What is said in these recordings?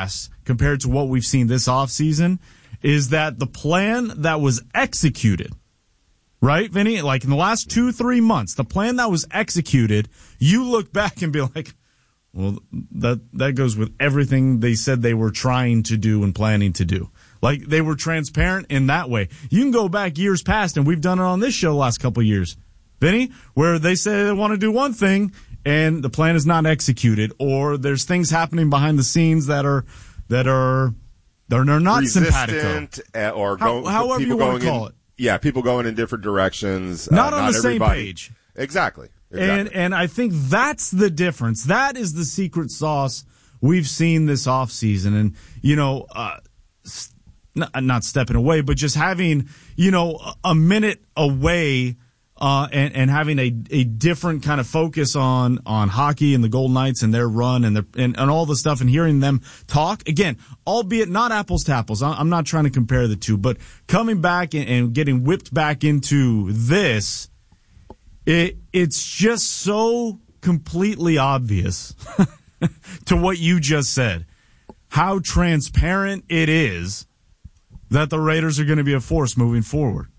past compared to what we've seen this offseason is that the plan that was executed, right, Vinny? Like in the last 2-3 months, the plan that was executed, you look back and be like, well, that goes with everything they said they were trying to do and planning to do. Like, they were transparent in that way. You can go back years past, and we've done it on this show the last couple of years, Vinny, where they say they want to do one thing, and the plan is not executed, or there's things happening behind the scenes that are not resistant, simpatico. Or however you want to call it. Yeah, people going in different directions. Not on the same page. Exactly. And I think that's the difference. That is the secret sauce we've seen this offseason. And, you know, not stepping away, but just having, you know, a minute away and having a different kind of focus on hockey and the Golden Knights and their run and all the stuff, and hearing them talk. Again, albeit not apples to apples. I'm not trying to compare the two, but coming back and getting whipped back into this, it's just so completely obvious to what you just said, how transparent it is that the Raiders are going to be a force moving forward.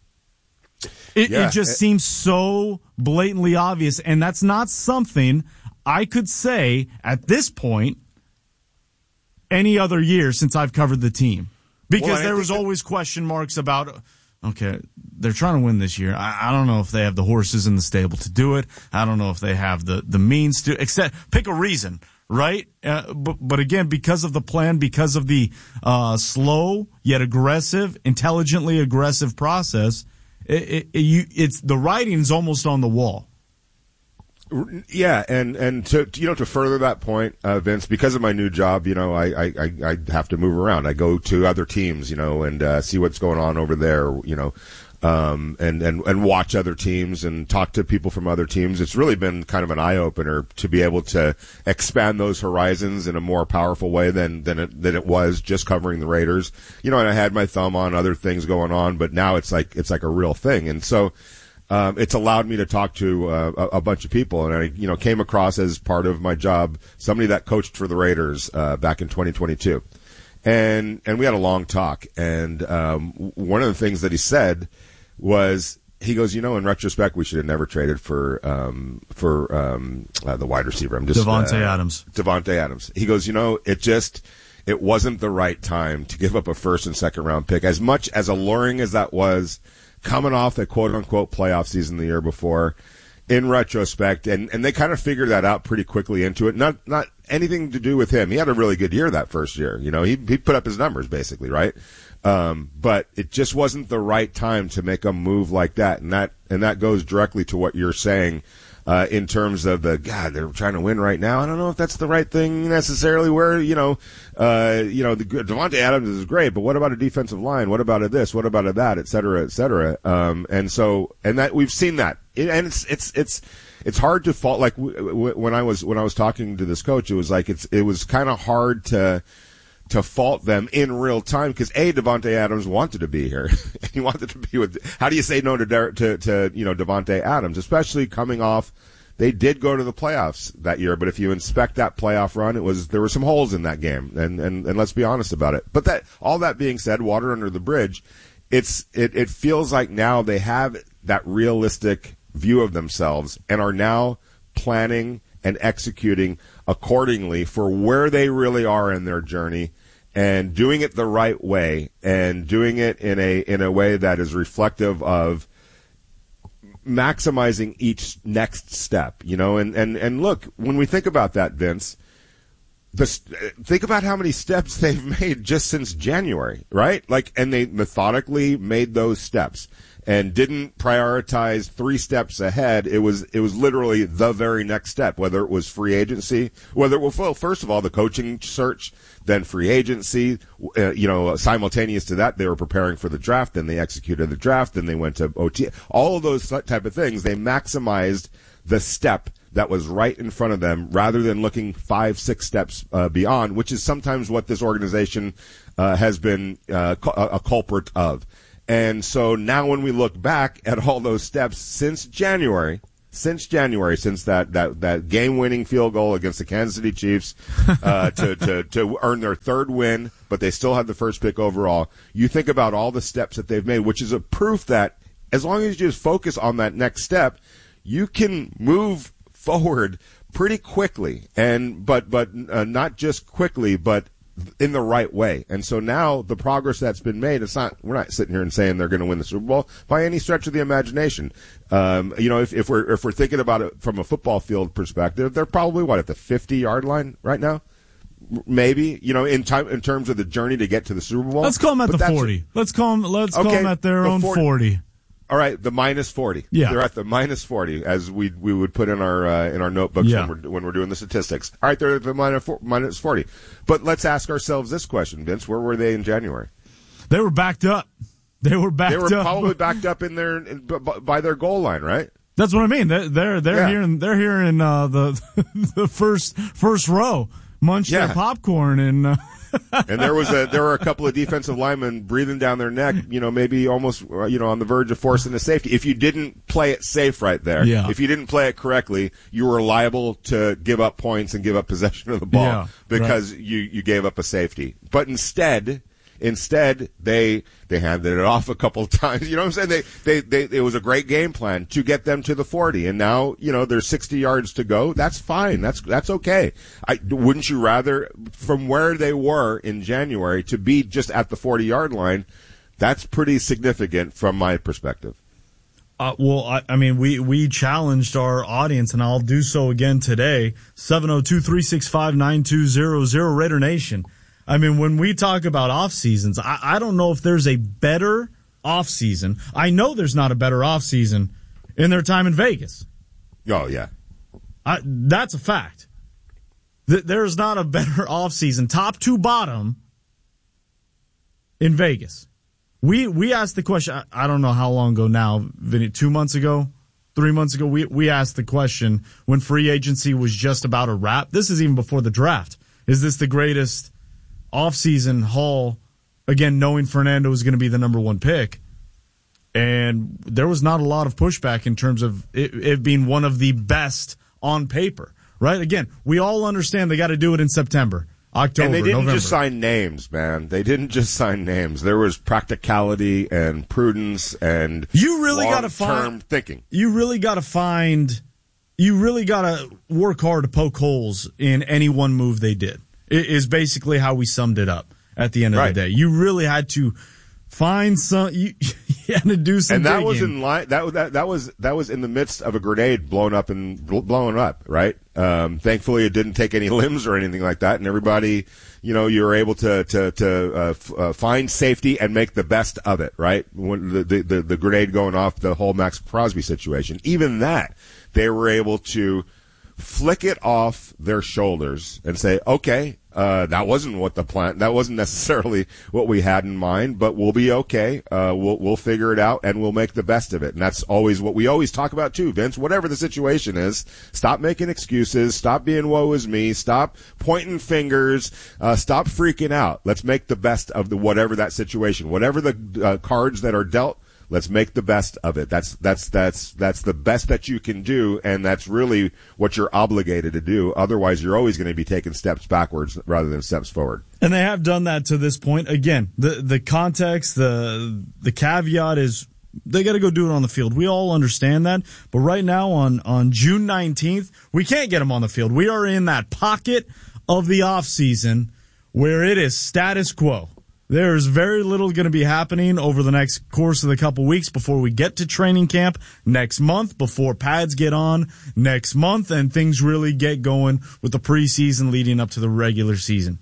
It just seems so blatantly obvious, and that's not something I could say at this point any other year since I've covered the team. Because there was always question marks about, okay, they're trying to win this year. I don't know if they have the horses in the stable to do it. I don't know if they have the means to, pick a reason, right? But again, because of the plan, because of the slow yet aggressive, intelligently aggressive process, it's the writing's almost on the wall. Yeah, and to further that point, Vince, because of my new job, you know, I have to move around. I go to other teams, you know, and see what's going on over there, you know, and watch other teams and talk to people from other teams. It's really been kind of an eye opener to be able to expand those horizons in a more powerful way than it was just covering the Raiders. You know, and I had my thumb on other things going on, but now it's like a real thing, and so. It's allowed me to talk to a bunch of people, and I, you know, came across as part of my job somebody that coached for the Raiders back in 2022, and we had a long talk. And one of the things that he said was, he goes, you know, in retrospect, we should have never traded for the wide receiver. Davante Adams. Davante Adams. He goes, you know, it wasn't the right time to give up a first and second round pick, as much as alluring as that was. Coming off the quote-unquote playoff season the year before, in retrospect, and they kind of figured that out pretty quickly into it. Not anything to do with him. He had a really good year that first year. You know, he put up his numbers basically, right? But it just wasn't the right time to make a move like that, and that goes directly to what you're saying. In terms of they're trying to win right now. I don't know if that's the right thing necessarily. Where the Davante Adams is great, but what about a defensive line? What about a this? What about a that? Et cetera, et cetera. And that we've seen that, and it's hard to fault. Like when I was talking to this coach, it was like it was kind of hard to fault them in real time, because Davante Adams wanted to be here. He wanted to be with. How do you say no to Davante Adams, especially coming off? They did go to the playoffs that year, but if you inspect that playoff run, there were some holes in that game, and let's be honest about it. But all that being said, water under the bridge. It feels like now they have that realistic view of themselves and are now planning and executing accordingly for where they really are in their journey, and doing it the right way, and doing it in a way that is reflective of maximizing each next step, you know. And look, when we think about that, Vince, think about how many steps they've made just since January, right? Like, and they methodically made those steps and didn't prioritize 3 steps ahead. It was literally the very next step, whether it was free agency, first of all, the coaching search, then free agency, simultaneous to that, they were preparing for the draft, then they executed the draft, then they went to OT, all of those type of things. They maximized the step that was right in front of them, rather than looking 5-6 steps beyond, which is sometimes what this organization has been a culprit of. And so now when we look back at all those steps since January, since January, since that game-winning field goal against the Kansas City Chiefs to earn their third win, but they still had the first pick overall. You think about all the steps that they've made, which is a proof that as long as you just focus on that next step, you can move forward pretty quickly, but not just quickly, but in the right way. And so now the progress that's been made, we're not sitting here and saying they're going to win the Super Bowl by any stretch of the imagination. If we're thinking about it from a football field perspective, they're probably at the 50-yard line right now. Maybe, in terms of the journey to get to the Super Bowl. Let's call them at the 40. Let's call them at their own 40. All right, the minus 40. Yeah, they're at the minus 40, as we would put in our notebooks when we're doing the statistics. All right, they're at the minus 40. But let's ask ourselves this question, Vince: where were they in January? They were backed up. They were probably backed up by their goal line, right? That's what I mean. They're here in the first row, munching their popcorn and. And there were a couple of defensive linemen breathing down their neck, maybe almost, on the verge of forcing a safety. If you didn't play it safe right there, if you didn't play it correctly, you were liable to give up points and give up possession of the ball because you gave up a safety. But instead they handed it off a couple of times. You know what I'm saying? It was a great game plan to get them to the 40, and now there's 60 yards to go. That's fine. That's okay. Wouldn't you rather, from where they were in January, to be just at the 40-yard line? That's pretty significant from my perspective. We challenged our audience, and I'll do so again today. 702-365-9200, Raider Nation. When we talk about off seasons, I don't know if there's a better off season. I know there's not a better off season in their time in Vegas. Oh yeah, that's a fact. There's not a better off season, top to bottom, in Vegas. We asked the question. I don't know how long ago now, Vinny. 2 months ago, 3 months ago, we asked the question when free agency was just about to wrap. This is even before the draft. Is this the greatest off-season haul, again, knowing Fernando was going to be the number one pick? And there was not a lot of pushback in terms of it being one of the best on paper, right? Again, we all understand they got to do it in September, October, and they didn't November. just sign names, man. They didn't just sign names. There was practicality and prudence and long-term thinking. You really got to work hard to poke holes in any one move they did. Is basically how we summed it up at the end of the day. You really had to find you had to do some. And that digging. was in line. That was in the midst of a grenade blowing up, right? Thankfully, it didn't take any limbs or anything like that, and everybody, you were able to find safety and make the best of it, right? When the grenade going off, the whole Max Crosby situation, even that, they were able to flick it off their shoulders and say, okay, that wasn't necessarily what we had in mind, but we'll be okay. We'll figure it out and we'll make the best of it. And that's always what we always talk about too, Vince. Whatever the situation is, stop making excuses, stop being woe is me, stop pointing fingers, stop freaking out. Let's make the best of whatever that situation, whatever the cards that are dealt. Let's make the best of it. That's the best that you can do, and that's really what you're obligated to do. Otherwise, you're always going to be taking steps backwards rather than steps forward. And they have done that to this point. Again, the context, the caveat is they got to go do it on the field. We all understand that. But right now on June 19th, we can't get them on the field. We are in that pocket of the offseason where it is status quo. There's very little going to be happening over the next course of the couple weeks before we get to training camp next month, before pads get on next month, and things really get going with the preseason leading up to the regular season.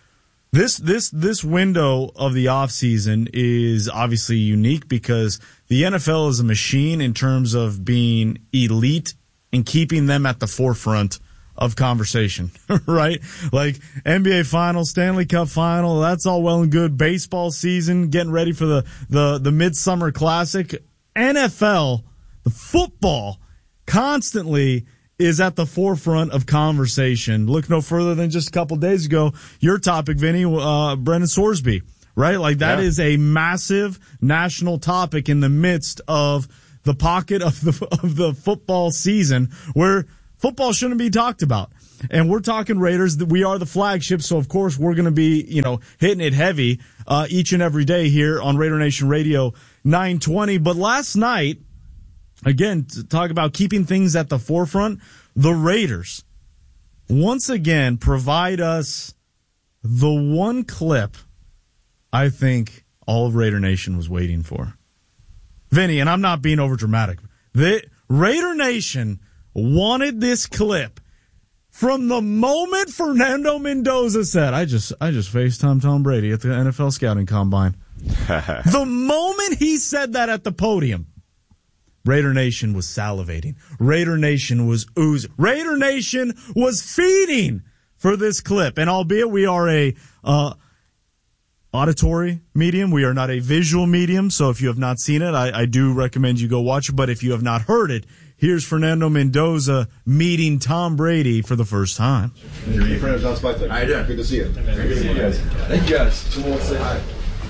This window of the offseason is obviously unique because the NFL is a machine in terms of being elite and keeping them at the forefront of conversation, right? Like NBA Finals, Stanley Cup Final, that's all well and good. Baseball season, getting ready for the Midsummer Classic. NFL, the football, constantly is at the forefront of conversation. Look no further than just a couple days ago, your topic, Vinny, Brendan Sorsby, right? Like that is a massive national topic in the midst of the pocket of the football season where football shouldn't be talked about. And we're talking Raiders. We are the flagship, so of course we're going to be, hitting it heavy each and every day here on Raider Nation Radio 920. But last night, again, to talk about keeping things at the forefront, the Raiders once again provide us the one clip I think all of Raider Nation was waiting for. Vinny, and I'm not being over dramatic. The Raider Nation wanted this clip from the moment Fernando Mendoza said, I just FaceTimed Tom Brady at the NFL scouting combine. The moment he said that at the podium, Raider Nation was salivating. Raider Nation was oozing. Raider Nation was feeding for this clip. And albeit we are a auditory medium, we are not a visual medium. So if you have not seen it, I do recommend you go watch it. But if you have not heard it, here's Fernando Mendoza meeting Tom Brady for the first time. Your friend John Spike. How you doing? Good to see you. Very good to see you guys. Thank you guys. Come on, say hi.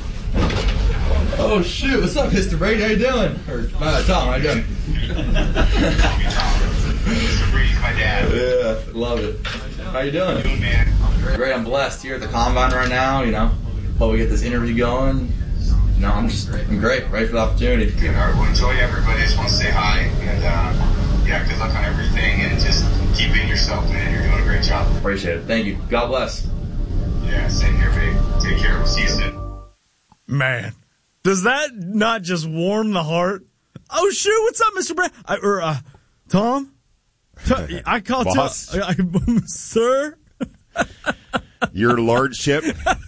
Oh shoot! What's up, Mr. Brady? How you doing? Or Tom? How you doing? Mr. Brady's my dad. Yeah, love it. How you doing? Good, man. I'm great. I'm blessed here at the combine right now. Hope we get this interview going. I'm great. Ready for the opportunity. All right, well, enjoy everybody. Just want to say hi and good luck on everything and just keep being yourself, man. You're doing a great job. Appreciate it. Thank you. God bless. Yeah, same here, babe. Take care. We'll see you soon. Man, does that not just warm the heart? Oh, shoot, what's up, Mr. Brad? Tom? I call Tom. Sir? Your lordship?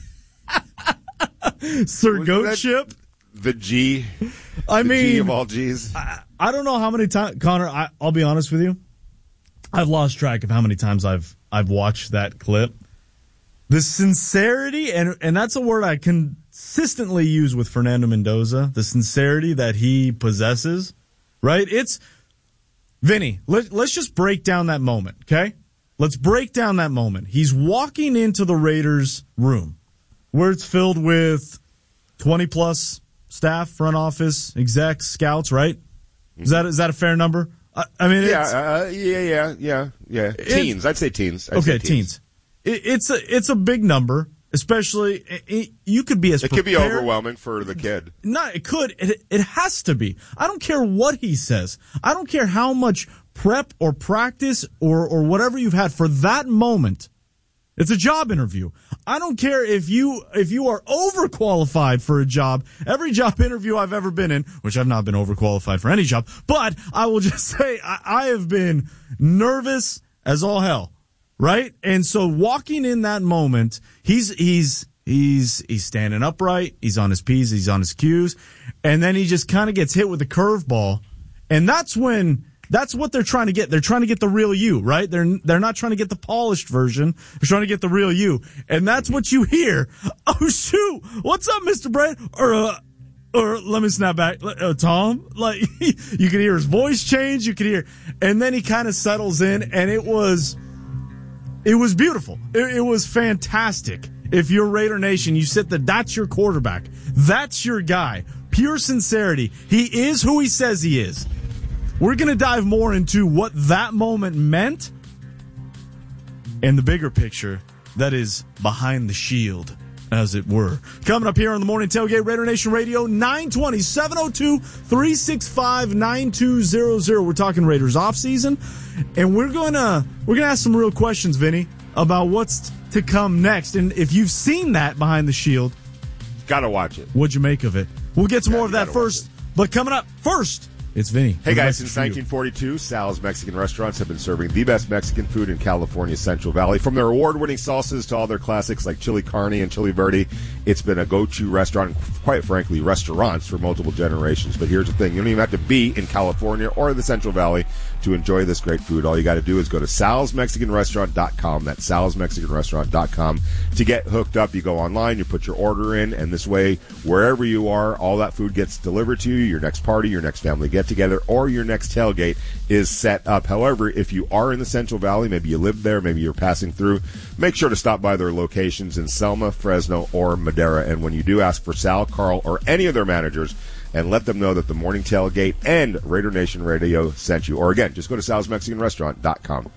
Sir Goatship? The G. G of all G's. I don't know how many times, Connor, I'll be honest with you. I've lost track of how many times I've watched that clip. The sincerity, and that's a word I consistently use with Fernando Mendoza, the sincerity that he possesses, right? It's, Vinny, let's just break down that moment, okay? Let's break down that moment. He's walking into the Raiders room where it's filled with 20-plus staff, front office, execs, scouts, right? Is that a fair number? Yeah. Teens. I'd say teens. Teens. It's a big number, especially you could be as it prepared. Could be overwhelming for the kid. No, it could. It has to be. I don't care what he says. I don't care how much prep or practice or whatever you've had for that moment. It's a job interview. I don't care if you are overqualified for a job. Every job interview I've ever been in, which I've not been overqualified for any job, but I will just say I have been nervous as all hell, right? And so walking in that moment, he's standing upright, he's on his P's, he's on his Q's, and then he just kind of gets hit with a curveball, and that's what they're trying to get. They're trying to get the real you, right? They're not trying to get the polished version. They're trying to get the real you. And that's what you hear. Oh, shoot. What's up, Mr. Brad? Or let me snap back. Tom? Like, you could hear his voice change. You could hear. And then he kind of settles in, and it was beautiful. It was fantastic. If you're Raider Nation, you sit there, that's your quarterback. That's your guy. Pure sincerity. He is who he says he is. We're going to dive more into what that moment meant and the bigger picture that is behind the shield, as it were. Coming up here on the Morning Tailgate, Raider Nation Radio, 920, 702-365-9200. We're talking Raiders offseason, and we're going to ask some real questions, Vinny, about what's to come next. And if you've seen that behind the shield, gotta watch it. What'd you make of it? We'll get to more of that first. But coming up first, it's Vinny. Hey guys, since 1942, Sal's Mexican restaurants have been serving the best Mexican food in California's Central Valley. From their award-winning salsas to all their classics like chili carne and chili verde, it's been a go-to restaurant, quite frankly, restaurants for multiple generations. But here's the thing. You don't even have to be in California or the Central Valley to enjoy this great food. All you got to do is go to salsmexicanrestaurant.com. That's salsmexicanrestaurant.com. To get hooked up, you go online, you put your order in, and this way, wherever you are, all that food gets delivered to you. Your next party, your next family get-together, or your next tailgate is set up. However, if you are in the Central Valley, maybe you live there, maybe you're passing through, make sure to stop by their locations in Selma, Fresno, or Madrid. Madera. And when you do, ask for Sal, Carl, or any of their managers, and let them know that the Morning Tailgate and Raider Nation Radio sent you. Or again, just go to salsmexicanrestaurant.com.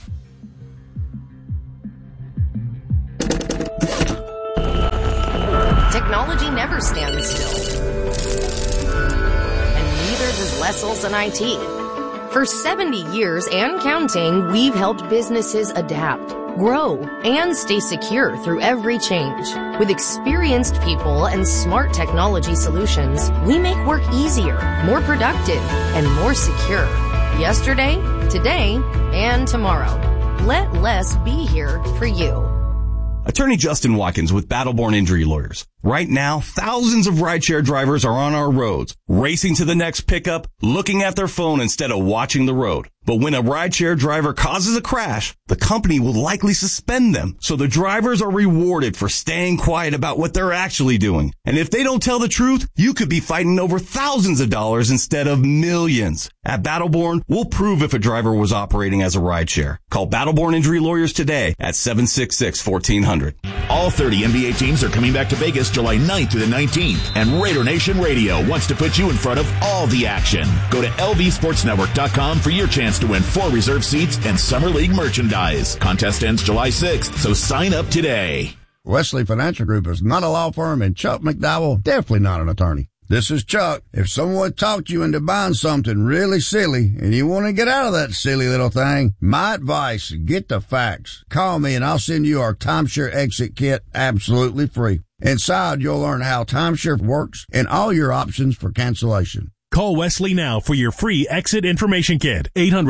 Technology never stands still. And neither does Lesselson IT. For 70 years and counting, we've helped businesses adapt, grow, and stay secure through every change. With experienced people and smart technology solutions, we make work easier, more productive, and more secure. Yesterday, today, and tomorrow. Let Les be here for you. Attorney Justin Watkins with Battleborn Injury Lawyers. Right now, thousands of rideshare drivers are on our roads, racing to the next pickup, looking at their phone instead of watching the road. But when a rideshare driver causes a crash, the company will likely suspend them. So the drivers are rewarded for staying quiet about what they're actually doing. And if they don't tell the truth, you could be fighting over thousands of dollars instead of millions. At Battleborn, we'll prove if a driver was operating as a rideshare. Call Battleborn Injury Lawyers today at 766-1400. All 30 NBA teams are coming back to Vegas July 9th through the 19th, and Raider Nation Radio wants to put you in front of all the action. Go to lvsportsnetwork.com for your chance to win 4 reserve seats and Summer League merchandise. Contest ends July 6th, so sign up today. Wesley Financial Group is not a law firm, and Chuck McDowell definitely not an attorney. This is Chuck. If someone talked you into buying something really silly and you want to get out of that silly little thing, my advice, get the facts. Call me and I'll send you our timeshare exit kit absolutely free. Inside, you'll learn how timeshare works and all your options for cancellation. Call Wesley now for your free exit information kit.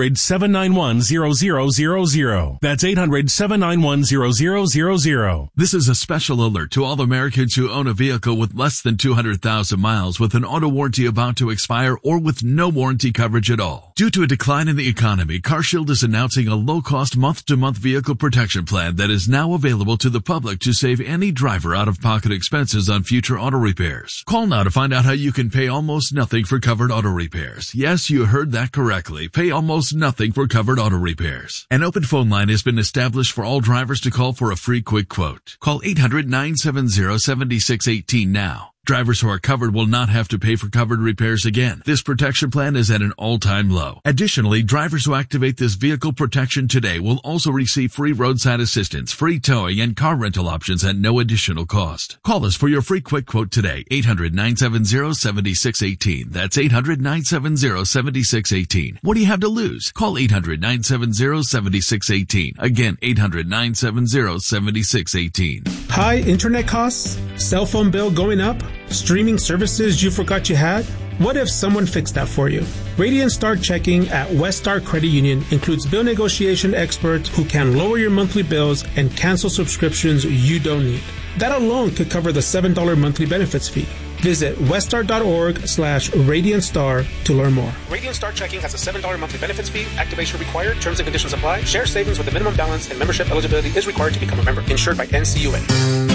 800-791-0000. That's 800-791-0000. This is a special alert to all Americans who own a vehicle with less than 200,000 miles with an auto warranty about to expire or with no warranty coverage at all. Due to a decline in the economy, CarShield is announcing a low-cost month-to-month vehicle protection plan that is now available to the public to save any driver out-of-pocket expenses on future auto repairs. Call now to find out how you can pay almost nothing for covered auto repairs. Yes, you heard that correctly. Pay almost nothing for covered auto repairs. An open phone line has been established for all drivers to call for a free quick quote. Call 800-970-7618 now. Drivers who are covered will not have to pay for covered repairs again. This protection plan is at an all-time low. Additionally, drivers who activate this vehicle protection today will also receive free roadside assistance, free towing, and car rental options at no additional cost. Call us for your free quick quote today. 800-970-7618. That's 800-970-7618. What do you have to lose? Call 800-970-7618. Again, 800-970-7618. High internet costs? Cell phone bill going up? Streaming services you forgot you had? What if someone fixed that for you? Radiant Star Checking at Westar Credit Union includes bill negotiation experts who can lower your monthly bills and cancel subscriptions you don't need. That alone could cover the $7 monthly benefits fee. Visit westar.org/RadiantStar to learn more. Radiant Star Checking has a $7 monthly benefits fee. Activation required. Terms and conditions apply. Share savings with a minimum balance and membership eligibility is required to become a member. Insured by NCUA.